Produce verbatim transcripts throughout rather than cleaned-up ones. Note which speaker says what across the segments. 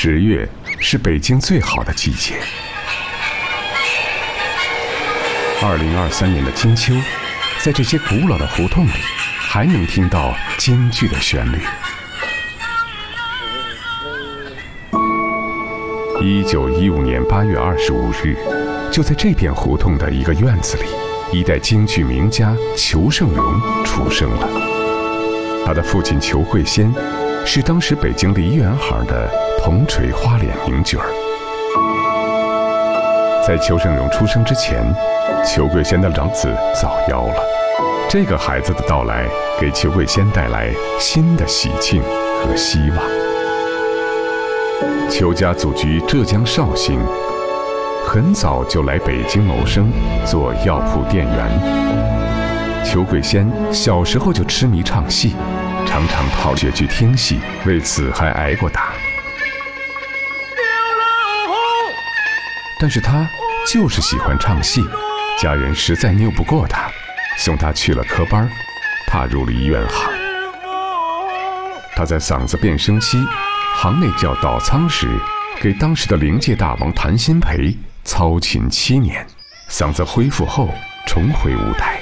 Speaker 1: 十月是北京最好的季节。二零二三年的金秋，在这些古老的胡同里，还能听到京剧的旋律。一九一五年八月二十五日，就在这片胡同的一个院子里，一代京剧名家裘盛戎出生了。他的父亲裘桂仙是当时北京梨园行的铜锤花脸名角儿。在裘盛戎出生之前，裘桂仙的长子早夭了。这个孩子的到来，给裘桂仙带来新的喜庆和希望。裘家祖居浙江绍兴，很早就来北京谋生，做药铺店员。裘桂仙小时候就痴迷唱戏，常常跑学去听戏，为此还挨过打。但是他就是喜欢唱戏，家人实在拗不过他，送他去了科班，踏入了医院行。他在嗓子变声期，行内叫倒仓时，给当时的灵界大王谭鑫培操琴七年，嗓子恢复后重回舞台。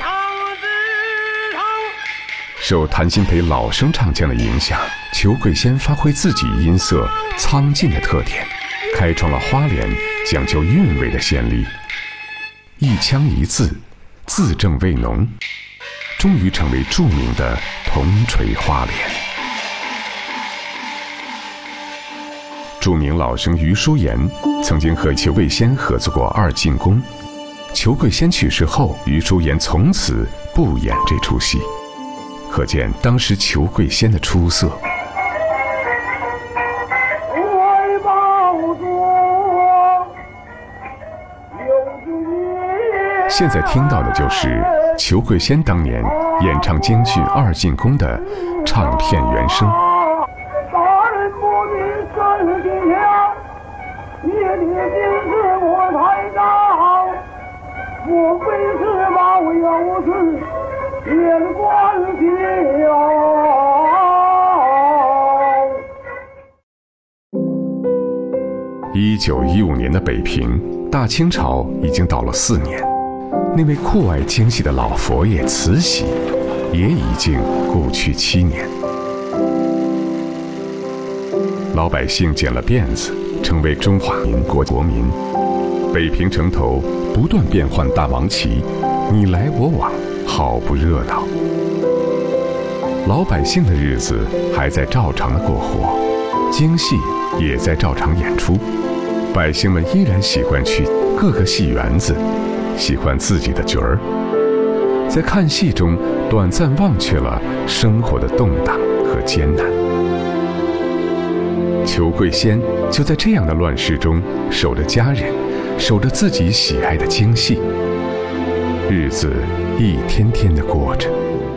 Speaker 1: 受谭鑫培老生唱腔的影响，裘桂仙发挥自己音色苍劲的特点，开创了花脸讲究韵味的先例。一腔一字，字正味浓，终于成为著名的铜锤花脸。著名老生余叔岩曾经和裘桂仙合作过二进宫，裘桂仙去世后，余叔岩从此不演这出戏，可见当时裘桂仙的出色。现在听到的就是裘桂仙当年演唱京剧二进宫的唱片原声。一九一五年的北平，大清朝已经倒了四年，那位酷爱京戏的老佛爷慈禧也已经故去七年。老百姓剪了辫子，成为中华民国国民。北平城头不断变换大王旗，你来我往，好不热闹。老百姓的日子还在照常的过活，京戏也在照常演出，百姓们依然喜欢去各个戏园子，喜欢自己的角儿，在看戏中短暂忘却了生活的动荡和艰难。裘桂仙就在这样的乱世中，守着家人，守着自己喜爱的京戏，日子一天天的过着。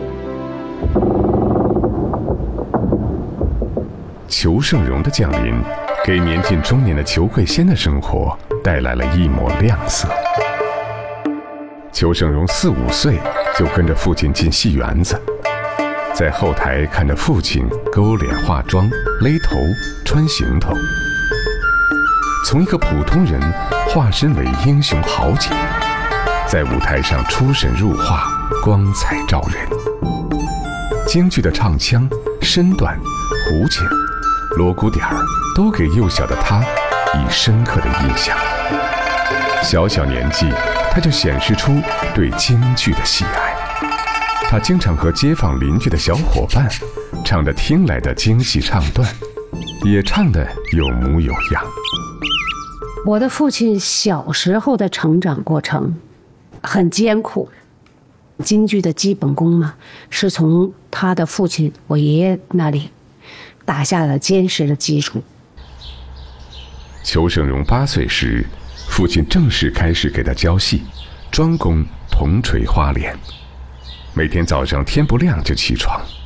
Speaker 1: 裘盛戎的降临，给年近中年的裘桂仙的生活带来了一抹亮色。裘盛戎四五岁就跟着父亲进戏园子，在后台看着父亲勾脸化妆、勒头、穿行头，从一个普通人化身为英雄豪杰，在舞台上出神入化，光彩照人。京剧的唱腔、身段、胡琴、锣鼓点儿，都给幼小的他以深刻的印象。小小年纪，他就显示出对京剧的喜爱。他经常和街坊邻居的小伙伴唱着听来的京戏唱段，也唱得有模有样。
Speaker 2: 我的父亲小时候的成长过程很艰苦，京剧的基本功嘛，是从他的父亲我爷爷那里打下了坚实的基础。
Speaker 1: 裘盛戎八岁时，父亲正式开始给他教戏，专攻铜锤花脸。每天早上天不亮就起床，